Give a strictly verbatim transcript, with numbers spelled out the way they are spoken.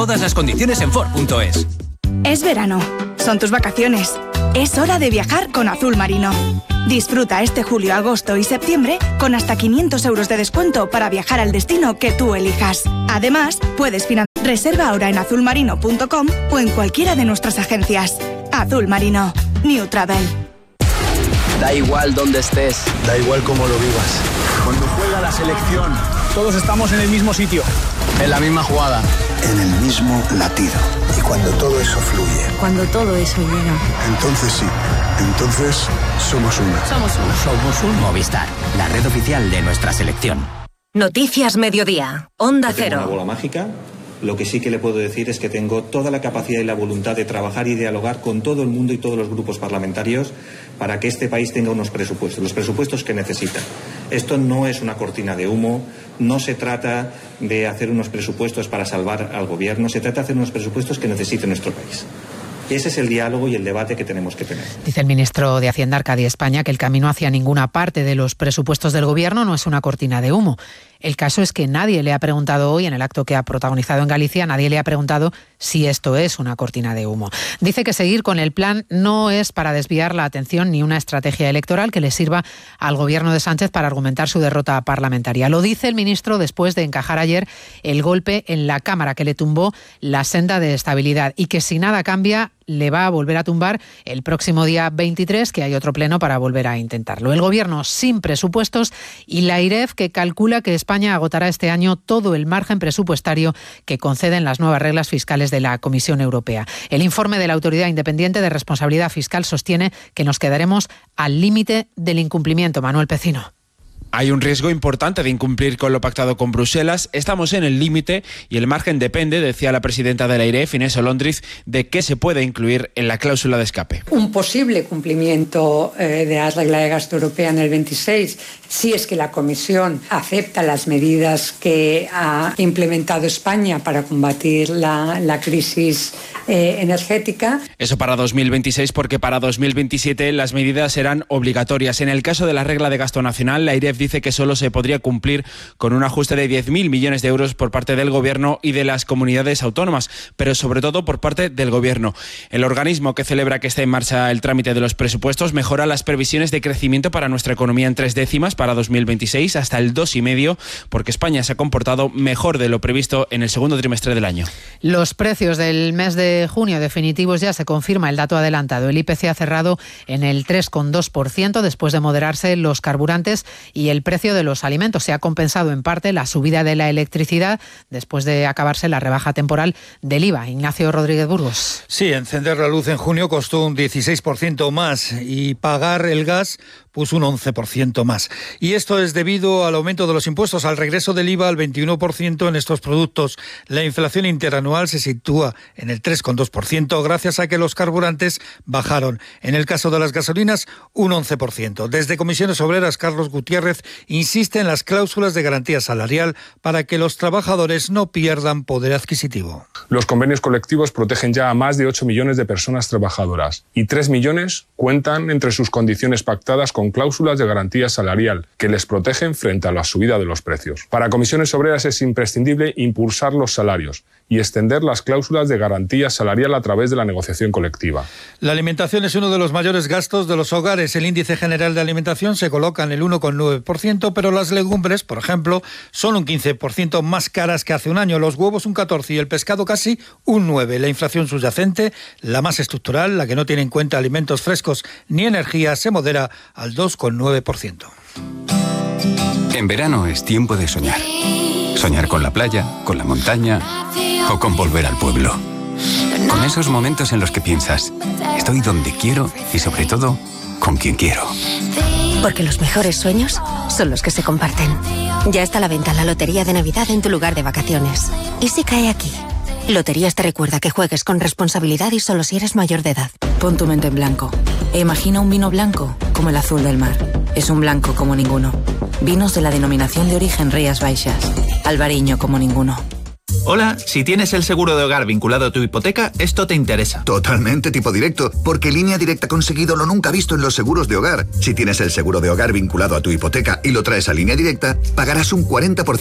Todas las condiciones en Ford punto es. Es verano, son tus vacaciones. Es hora de viajar con Azul Marino. Disfruta este julio, agosto y septiembre con hasta quinientos euros de descuento para viajar al destino que tú elijas. Además, puedes financiar. Reserva ahora en azul marino punto com o en cualquiera de nuestras agencias. Azul Marino. New Travel. Da igual dónde estés, da igual cómo lo vivas. Cuando juega la selección, todos estamos en el mismo sitio. En la misma jugada. En el mismo latido. Y cuando todo eso fluye. Cuando todo eso llega. Entonces sí. Entonces somos una. Somos una. Somos un Movistar, la red oficial de nuestra selección. Noticias Mediodía. Onda Cero. No tengo una bola mágica. Lo que sí que le puedo decir es que tengo toda la capacidad y la voluntad de trabajar y dialogar con todo el mundo y todos los grupos parlamentarios para que este país tenga unos presupuestos, los presupuestos que necesita. Esto no es una cortina de humo, no se trata de hacer unos presupuestos para salvar al gobierno, se trata de hacer unos presupuestos que necesite nuestro país. Ese es el diálogo y el debate que tenemos que tener. Dice el ministro de Hacienda, Arcadi España, que el camino hacia ninguna parte de los presupuestos del gobierno no es una cortina de humo. El caso es que nadie le ha preguntado hoy, en el acto que ha protagonizado en Galicia, nadie le ha preguntado si esto es una cortina de humo. Dice que seguir con el plan no es para desviar la atención ni una estrategia electoral que le sirva al gobierno de Sánchez para argumentar su derrota parlamentaria. Lo dice el ministro después de encajar ayer el golpe en la Cámara que le tumbó la senda de estabilidad y que si nada cambia le va a volver a tumbar el próximo día veintitrés, que hay otro pleno para volver a intentarlo. El gobierno sin presupuestos y la AIREF, que calcula que España agotará este año todo el margen presupuestario que conceden las nuevas reglas fiscales de la Comisión Europea. El informe de la Autoridad Independiente de Responsabilidad Fiscal sostiene que nos quedaremos al límite del incumplimiento. Manuel Pecino. Hay un riesgo importante de incumplir con lo pactado con Bruselas. Estamos en el límite y el margen depende, decía la presidenta de la AIREF, Inés Olondriz, de qué se puede incluir en la cláusula de escape. Un posible cumplimiento eh, de la regla de gasto europea en el veintiséis, si es que la Comisión acepta las medidas que ha implementado España para combatir la, la crisis eh, energética. Eso para dos mil veintiséis, porque para dos mil veintisiete las medidas serán obligatorias. En el caso de la regla de gasto nacional, la AIREF dice que solo se podría cumplir con un ajuste de diez mil millones de euros por parte del Gobierno y de las comunidades autónomas, pero sobre todo por parte del Gobierno. El organismo que celebra que esté en marcha el trámite de los presupuestos mejora las previsiones de crecimiento para nuestra economía en tres décimas para dos mil veintiséis hasta el dos coma cinco, porque España se ha comportado mejor de lo previsto en el segundo trimestre del año. Los precios del mes de junio definitivos ya se confirma el dato adelantado. El I P C ha cerrado en el tres coma dos por ciento después de moderarse los carburantes y el precio de los alimentos. Se ha compensado en parte la subida de la electricidad después de acabarse la rebaja temporal del I V A. Ignacio Rodríguez Burgos. Sí, encender la luz en junio costó un dieciséis por ciento más y pagar el gas puso un once por ciento más. Y esto es debido al aumento de los impuestos, al regreso del I V A al veintiuno por ciento en estos productos. La inflación interanual se sitúa en el tres coma dos por ciento gracias a que los carburantes bajaron. En el caso de las gasolinas, un once por ciento. Desde Comisiones Obreras, Carlos Gutiérrez insiste en las cláusulas de garantía salarial para que los trabajadores no pierdan poder adquisitivo. Los convenios colectivos protegen ya a más de ocho millones de personas trabajadoras y tres millones cuentan entre sus condiciones pactadas con cláusulas de garantía salarial que les protegen frente a la subida de los precios. Para Comisiones Obreras es imprescindible impulsar los salarios y extender las cláusulas de garantía salarial a través de la negociación colectiva. La alimentación es uno de los mayores gastos de los hogares. El índice general de alimentación se coloca en el uno coma nueve por ciento, pero las legumbres, por ejemplo, son un quince por ciento más caras que hace un año, los huevos un catorce por ciento y el pescado casi un nueve por ciento. La inflación subyacente, la más estructural, la que no tiene en cuenta alimentos frescos ni energía, se modera al dos coma nueve por ciento. En verano es tiempo de soñar. Soñar con la playa, con la montaña o con volver al pueblo. Con esos momentos en los que piensas, estoy donde quiero y sobre todo, con quien quiero. Porque los mejores sueños son los que se comparten. Ya está a la venta la Lotería de Navidad en tu lugar de vacaciones. ¿Y si cae aquí? Loterías te recuerda que juegues con responsabilidad y solo si eres mayor de edad. Pon tu mente en blanco e imagina un vino blanco como el azul del mar. Es un blanco como ninguno. Vinos de la denominación de origen Rías Baixas. Albariño como ninguno. Hola, si tienes el seguro de hogar vinculado a tu hipoteca, esto te interesa. Totalmente tipo directo, porque Línea Directa ha conseguido lo nunca visto en los seguros de hogar. Si tienes el seguro de hogar vinculado a tu hipoteca y lo traes a Línea Directa, pagarás un cuarenta por ciento